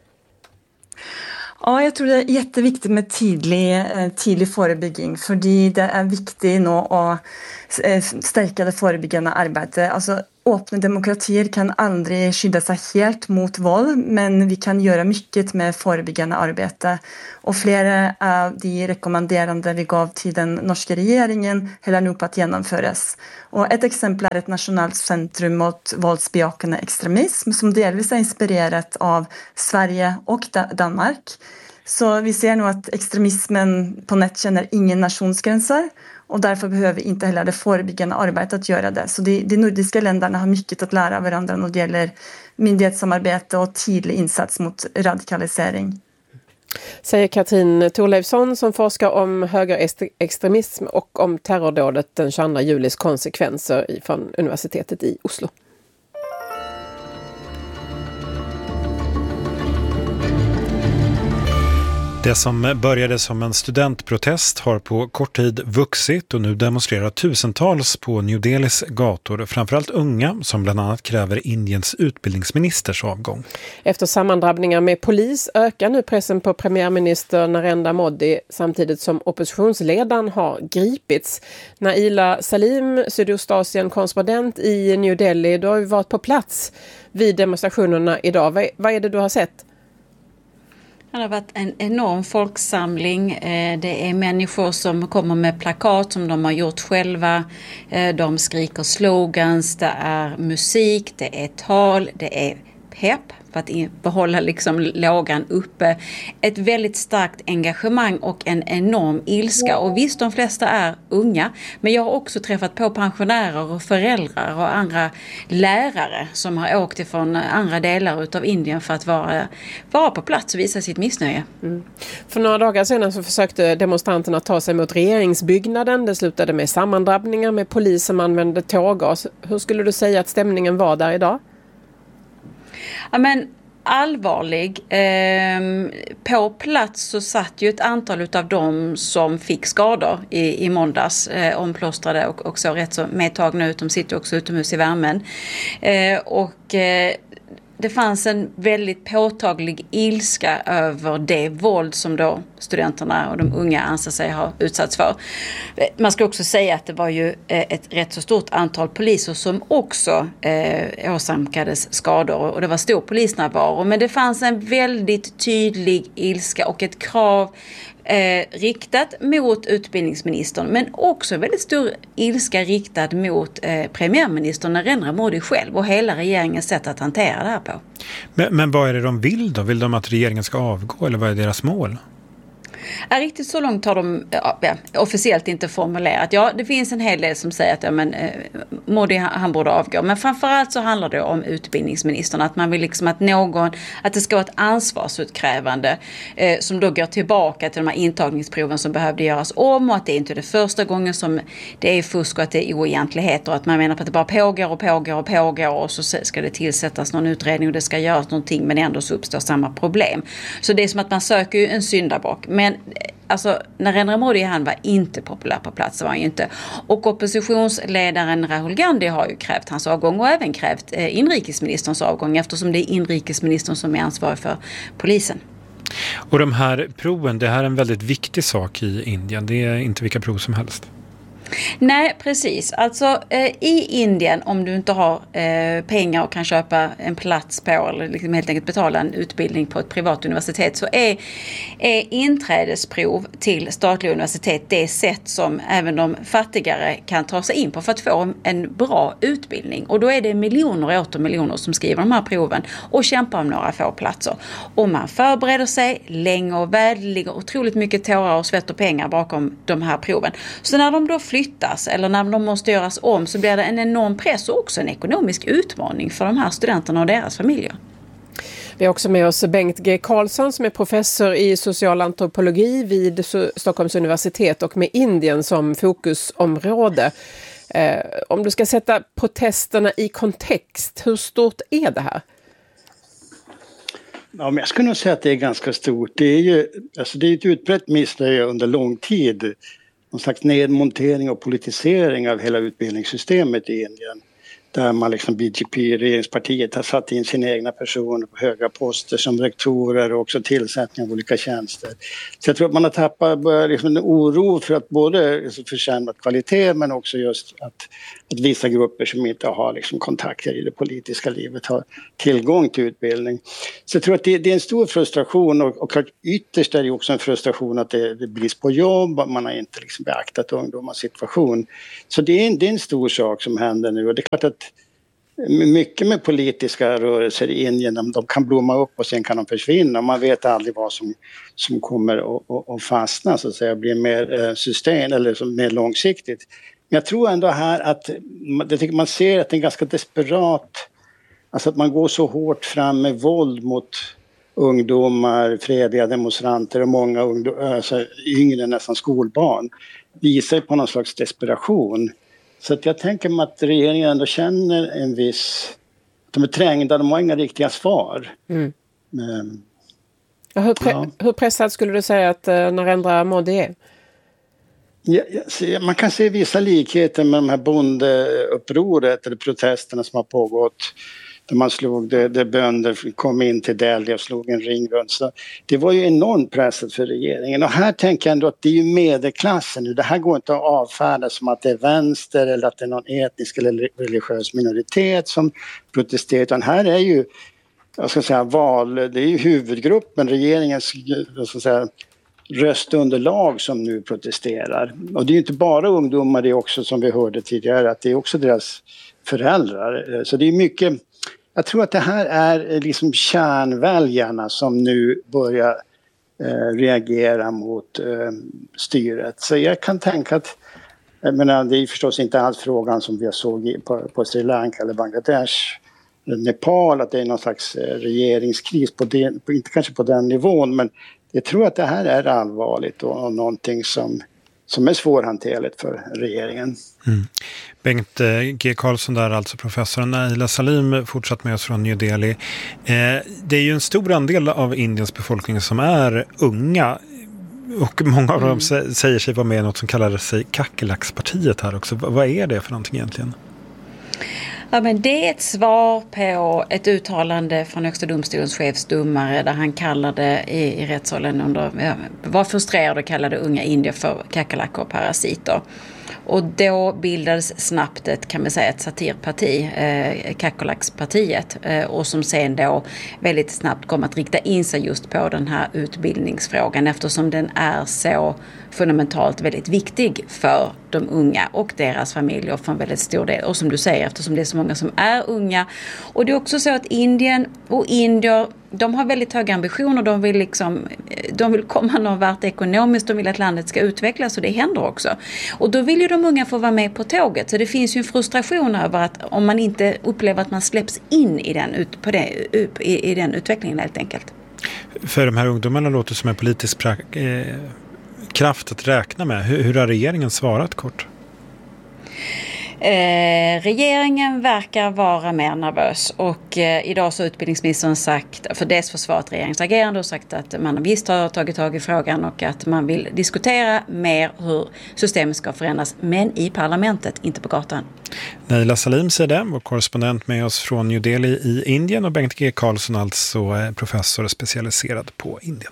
Ja, jag tror det är jätteviktigt med tidig, tidig förebygging, för det är viktigt nu att stärka det förebyggande arbetet. Alltså, öppna demokratier kan aldrig skydda sig helt mot våld, men vi kan göra mycket med förebyggande arbete. Och flera av de rekommenderande vi gav till den norska regeringen håller nu på att genomföras. Och ett exempel är ett nationellt centrum mot våldsbejakande extremism som delvis är inspirerat av Sverige och Danmark. Så vi ser nu att extremismen på nät känner ingen nationsgränser. Och därför behöver inte heller det förebyggande arbetet att göra det. Så de, de nordiska länderna har mycket att lära av varandra när det gäller myndighetssamarbete och tidig insats mot radikalisering. Säger Katrin Thorleifsson som forskar om högerextremism och om terrordådet den tjugoandra julis konsekvenser från universitetet i Oslo. Det som började som en studentprotest har på kort tid vuxit och nu demonstrerar tusentals på New Delhis gator, framförallt unga som bland annat kräver Indiens utbildningsministers avgång. Efter sammandrabbningar med polis ökar nu pressen på premiärminister Narendra Modi samtidigt som oppositionsledaren har gripits. Naila Salim, Sydostasien-korrespondent i New Delhi, du har ju varit på plats vid demonstrationerna idag. Vad, vad är det du har sett? Det har varit en enorm folksamling. Det är människor som kommer med plakat som de har gjort själva. De skriker slogans, det är musik, det är tal, det är pepp för att behålla liksom lågan uppe. Ett väldigt starkt engagemang och en enorm ilska. Och visst, de flesta är unga. Men jag har också träffat på pensionärer och föräldrar och andra lärare som har åkt ifrån andra delar utav Indien för att vara, vara på plats och visa sitt missnöje. Mm. För några dagar sedan så försökte demonstranterna ta sig mot regeringsbyggnaden. Det slutade med sammandrabbningar med polis som använde tårgas. Hur skulle du säga att stämningen var där idag? Ja, men allvarlig. Ehm, på plats så satt ju ett antal utav dem som fick skador i, i måndags, eh, omplåstrade och, och så rätt så medtagna ut. De sitter också utomhus i värmen. Eh, och eh, det fanns en väldigt påtaglig ilska över det våld som då studenterna och de unga anser sig ha utsatts för. Man ska också säga att det var ju ett rätt så stort antal poliser som också eh, åsamkades skador och det var stor polisnärvaro. Men det fanns en väldigt tydlig ilska och ett krav Eh, riktat mot utbildningsministern, men också väldigt stor ilska riktad mot eh, premiärministern Narendra Modi själv och hela regeringens sätt att hantera det här på. Men, men vad är det de vill då? Vill de att regeringen ska avgå eller vad är deras mål? Ja, riktigt så långt har de ja, officiellt inte formulerat. Ja, det finns en hel del som säger att ja, men, eh, Modi han borde avgå. Men framförallt så handlar det om utbildningsministern. Att man vill liksom att någon, att det ska vara ett ansvarsutkrävande eh, som då går tillbaka till de här intagningsproven som behövde göras om och att det inte är det första gången som det är fusk och att det är oegentligheter och att man menar på att det bara pågår och pågår och pågår och så ska det tillsättas någon utredning och det ska göras någonting men ändå så uppstår samma problem. Så det är som att man söker ju en syndabock. Men alltså, Narendra Modi han var inte populär på plats, var han ju inte. Och oppositionsledaren Rahul Gandhi har ju krävt hans avgång och även krävt eh, inrikesministerns avgång eftersom det är inrikesministern som är ansvarig för polisen. Och de här proven, det här är en väldigt viktig sak i Indien. Det är inte vilka prov som helst. Nej, precis. Alltså eh, i Indien, om du inte har eh, pengar och kan köpa en plats på eller liksom helt enkelt betala en utbildning på ett privat universitet så är, är inträdesprov till statliga universitet det sätt som även de fattigare kan ta sig in på för att få en bra utbildning. Och då är det miljoner och åter miljoner som skriver de här proven och kämpar om några få platser. Och man förbereder sig länge och väl, det ligger otroligt mycket tårar och svett och pengar bakom de här proven. Så när de då flyttas eller när de måste göras om så blir det en enorm press och också en ekonomisk utmaning för de här studenterna och deras familjer. Vi har också med oss Bengt G. Karlsson som är professor i social antropologi vid Stockholms universitet och med Indien som fokusområde. Eh, om du ska sätta protesterna i kontext, hur stort är det här? Ja, men jag skulle nog säga att det är ganska stort. Det är ju alltså det är ett utbrett missnöje under lång tid. Någon slags nedmontering och politisering av hela utbildningssystemet i Indien. Där man liksom B J P, regeringspartiet, har satt in sina egna personer på höga poster som rektorer och också tillsättning av olika tjänster. Så jag tror att man har tappat liksom en oro för att både försämra kvalitet men också just att, att vissa grupper som inte har liksom kontakter i det politiska livet har tillgång till utbildning. Så jag tror att det, det är en stor frustration och, och ytterst är det också en frustration att det, det är brist på jobb, man har inte liksom beaktat ungdomars situation. Så det är, en, det är en stor sak som händer nu och det är klart att mycket med politiska rörelser i Indien, de, de kan blomma upp och sen kan de försvinna. Man vet aldrig vad som, som kommer att, att fastna så att säga, blir mer system eller som mer långsiktigt. Men jag tror ändå här att jag tycker man ser att det är ganska desperat, alltså att man går så hårt fram med våld mot ungdomar, fredliga demonstranter och många ungdom, alltså yngre nästan skolbarn, visar på någon slags desperation. Så att jag tänker mig att regeringen ändå känner en viss... De är trängda, de har inga riktiga svar. Mm. Men... Ja, hur, pre- Ja. hur pressad skulle du säga att uh, Narendra Modi är? Ja, ja, man kan se vissa likheter med de här bondeupproret eller protesterna som har pågått. Där man slog, det, det bönder kom in till Delhi och slog en ring runt. Så det var ju enormt pressat för regeringen. Och här tänker jag ändå att det är ju medelklassen nu. Det här går inte att avfärda som att det är vänster eller att det är någon etnisk eller religiös minoritet som protesterar. Utan här är ju, jag ska säga, val, det är ju huvudgruppen, regeringens, jag ska säga, röstunderlag som nu protesterar. Och det är ju inte bara ungdomar, det är också, som vi hörde tidigare, att det är också deras föräldrar. Så det är mycket, jag tror att det här är liksom kärnväljarna som nu börjar eh, reagera mot eh, styret. Så jag kan tänka att, jag menar, det är förstås inte alls frågan som vi såg på, på Sri Lanka eller Bangladesh, Nepal, att det är någon slags regeringskris, på den, på, inte kanske på den nivån, men jag tror att det här är allvarligt och, och någonting som, som är svårhanterligt för regeringen. Mm. Bengt G. Karlsson där, alltså professorn. Naila Salim fortsatt med oss från New Delhi. Eh, det är ju en stor andel av Indiens befolkning som är unga. Och många av dem mm. säger sig vara med i något som kallar sig Kakelaks-partiet här också. Vad är det för någonting egentligen? Ja, men det är ett svar på ett uttalande från Högsta domstolens chefsdomare där han kallade i, i rättssalen under, ja, var frustrerad och kallade unga indier för kakerlackor och parasiter. Och då bildades snabbt ett, kan man säga, ett satirparti, eh, Kakerlakspartiet, eh, och som sen då väldigt snabbt kom att rikta in sig just på den här utbildningsfrågan eftersom den är så fundamentalt väldigt viktig för de unga och deras familjer för en väldigt stor del. Och som du säger, eftersom det är så många som är unga. Och det är också så att Indien och indier, de har väldigt höga ambitioner. De vill, liksom, de vill komma någon vart ekonomiskt. De vill att landet ska utvecklas och det händer också. Och då vill ju de unga få vara med på tåget. Så det finns ju en frustration över att om man inte upplever att man släpps in i den, ut, på det, i, i den utvecklingen helt enkelt. För de här ungdomarna låter som en politisk pra- eh, kraft att räkna med. Hur, hur har regeringen svarat kort? Eh, regeringen verkar vara mer nervös och eh, idag så har utbildningsministern sagt, för dels försvarat regeringens agerande och sagt att man visst har tagit tag i frågan och att man vill diskutera mer hur systemet ska förändras, men i parlamentet, inte på gatan. Naila Salim säger det, vår korrespondent med oss från New Delhi i Indien, och Bengt G. Karlsson, alltså professor specialiserad på Indien.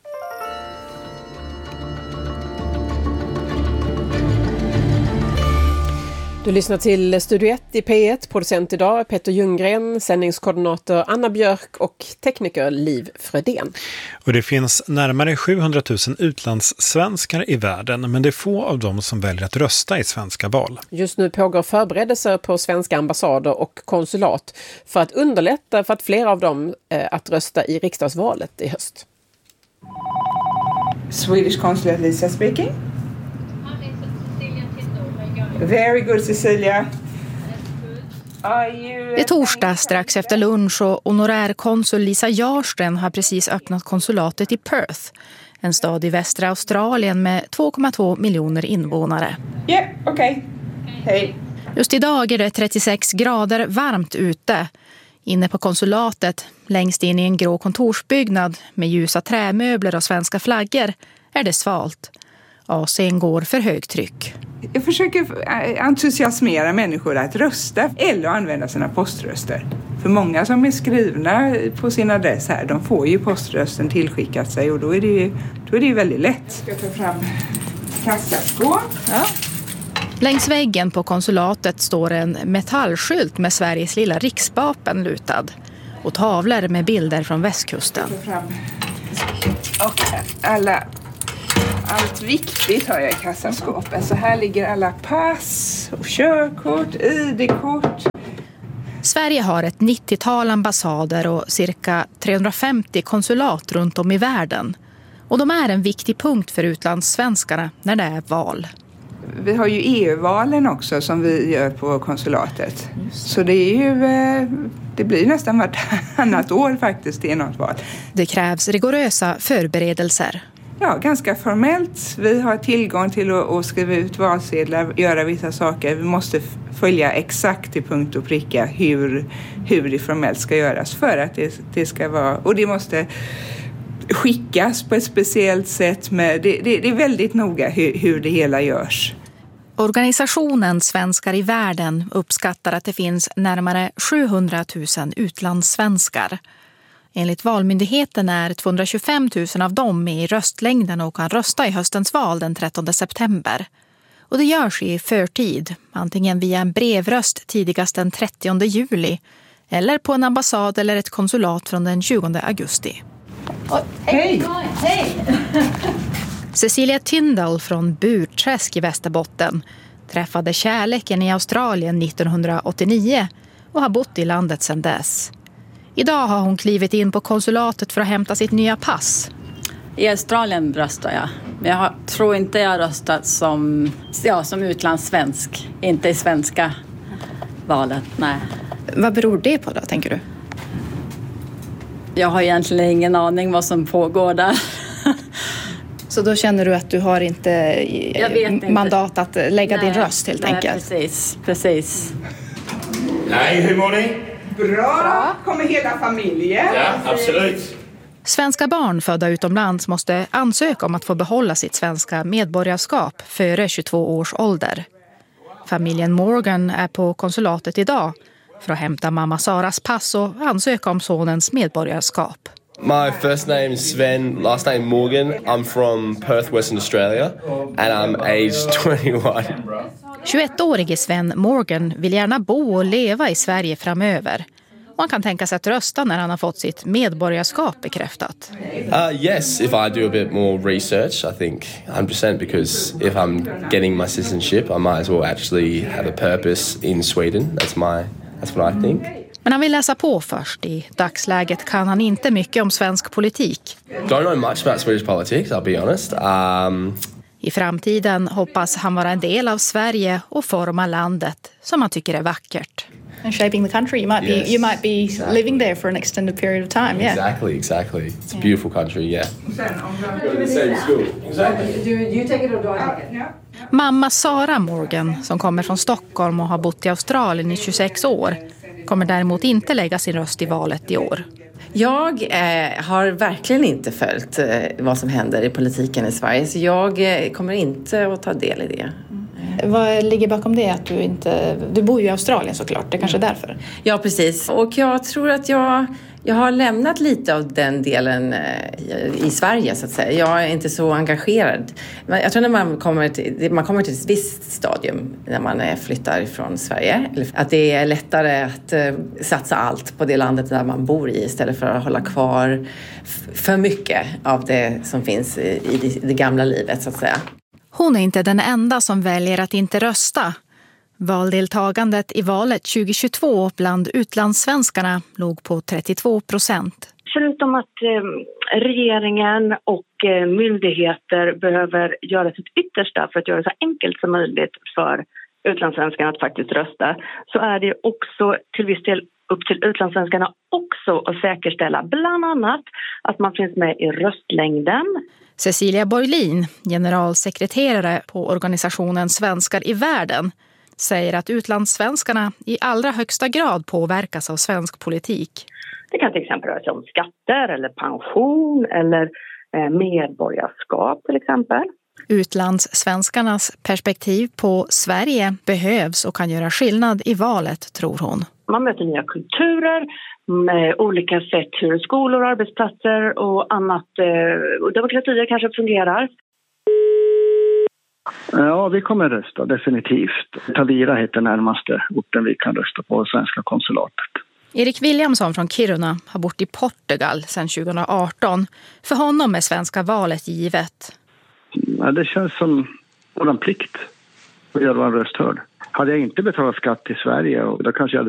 Du lyssnar till Studio ett i P ett, producent idag Peter Ljunggren, sändningskoordinator Anna Björk och tekniker Liv Fredén. Och det finns närmare sjuhundratusen utlandssvenskar i världen, men det är få av dem som väljer att rösta i svenska val. Just nu pågår förberedelser på svenska ambassader och konsulat för att underlätta för att fler av dem eh, att rösta i riksdagsvalet i höst. Swedish Consulate, Lisa speaking. Very good, Cecilia. Det är torsdag strax efter lunch och honorärkonsul Lisa Jarsten har precis öppnat konsulatet i Perth, en stad i västra Australien med två komma två miljoner invånare. Ja, yeah, okej. Okay. Hej. Just idag är det trettiosex grader varmt ute. Inne på konsulatet, längst in i en grå kontorsbyggnad med ljusa trämöbler och svenska flaggor, är det svalt. A C:n går för högtryck. Jag försöker entusiasmera människor att rösta eller använda sina poströster. För många som är skrivna på sin adress här, de får ju poströsten tillskickat sig och då är det ju, då är det ju väldigt lätt. Jag ska ta fram kassaskåp. Ja. Längs väggen på konsulatet står en metallskylt med Sveriges lilla riksvapen lutad och tavlor med bilder från västkusten. Jag ska ta fram. Och alla... Allt viktigt har jag i kassaskåpet. Så här ligger alla pass och körkort, I D-kort. Sverige har ett nittiotal ambassader och cirka trehundrafemtio konsulat runt om i världen. Och de är en viktig punkt för utlandssvenskarna när det är val. Vi har ju E U-valen också som vi gör på konsulatet. Så det är ju... Det blir nästan vartannat år faktiskt i något val. Det krävs rigorösa förberedelser. Ja, ganska formellt. Vi har tillgång till att, att skriva ut valsedlar, göra vissa saker. Vi måste följa exakt till punkt och pricka hur, hur det formellt ska göras för att det, det ska vara... Och det måste skickas på ett speciellt sätt. Med, det, det, det är väldigt noga hur, hur det hela görs. Organisationen Svenskar i världen uppskattar att det finns närmare sjuhundratusen utlandssvenskar. Enligt Valmyndigheten är tvåhundratjugofemtusen av dem med i röstlängden och kan rösta i höstens val den trettonde september. Och det görs i förtid, antingen via en brevröst tidigast den trettionde juli eller på en ambassad eller ett konsulat från den tjugonde augusti. Oh, hej! Hej! Cecilia Tyndall från Burträsk i Västerbotten träffade kärleken i Australien nittonhundraåttionio och har bott i landet sedan dess. Idag har hon klivit in på konsulatet för att hämta sitt nya pass. I Australien röstar jag. Men jag har, tror inte jag har röstat som, ja, som utlandssvensk. Inte i svenska valet, nej. Vad beror det på då, tänker du? Jag har egentligen ingen aning vad som pågår där. Så då känner du att du har inte, inte. mandat att lägga nej, din röst helt nej, enkelt? precis, precis. Nej, hur mår ni? Bra. Bra. Kommer hela familjen? Ja, absolut. Svenska barn födda utomlands måste ansöka om att få behålla sitt svenska medborgarskap före tjugotvå års ålder. Familjen Morgan är på konsulatet idag för att hämta mamma Saras pass och ansöka om sonens medborgarskap. My first name is Sven, last name Morgan. I'm from Perth, Western Australia, and I'm aged twenty-one. tjugoettårige Sven Morgan vill gärna bo och leva i Sverige framöver. Och han kan tänka sig att rösta när han har fått sitt medborgarskap bekräftat. Uh, yes, if I do a bit more research, I think one hundred percent, because if I'm getting my citizenship, I might as well actually have a purpose in Sweden. That's my, that's what I think. Men han vill läsa på först. I dagsläget kan han inte mycket om svensk politik. Don't know much about Swedish politics, I'll be honest. Um... I framtiden hoppas han vara en del av Sverige och forma landet som han tycker är vackert. And shaping the country, you might be yes, you might be exactly. living there for an extended period of time. Yeah, exactly, exactly. It's a beautiful country. Yeah. Mamma Sara Morgan, som kommer från Stockholm och har bott i Australien i tjugosex år, kommer däremot inte lägga sin röst i valet i år. Jag eh, har verkligen inte följt eh, vad som händer i politiken i Sverige, så jag eh, kommer inte att ta del i det. Mm. Vad ligger bakom det att du inte... Du bor ju i Australien såklart, det är kanske är därför. Ja, precis. Och jag tror att jag, jag har lämnat lite av den delen eh, i Sverige, så att säga. Jag är inte så engagerad. Men jag tror när man kommer till, man kommer till ett visst stadium när man eh, flyttar från Sverige, att det är lättare att eh, satsa allt på det landet där man bor i istället för att hålla kvar f- för mycket av det som finns i, i det, det gamla livet, så att säga. Hon är inte den enda som väljer att inte rösta. Valdeltagandet i valet tjugohundratjugotvå bland utlandssvenskarna låg på trettiotvå procent. Förutom att eh, regeringen och eh, myndigheter behöver göra sitt yttersta för att göra det så enkelt som möjligt för utlandssvenskarna att faktiskt rösta, så är det också till viss del upp till utlandssvenskarna också att säkerställa bland annat att man finns med i röstlängden. Cecilia Borglin, generalsekreterare på organisationen Svenskar i världen, säger att utlandssvenskarna i allra högsta grad påverkas av svensk politik. Det kan till exempel röra sig om skatter eller pension eller medborgarskap till exempel. Utlandssvenskarnas perspektiv på Sverige behövs och kan göra skillnad i valet, tror hon. Man möter nya kulturer med olika sätt hur skolor, arbetsplatser och annat och demokratier kanske fungerar. Ja, vi kommer rösta definitivt. Tavira heter närmaste orten vi kan rösta på, svenska konsulatet. Erik Williamson från Kiruna har bott i Portugal sedan tjugoarton. För honom är svenska valet givet. Ja, det känns som vår plikt att göra en röst hörd. Hade jag inte betalat skatt i Sverige, och då kanske jag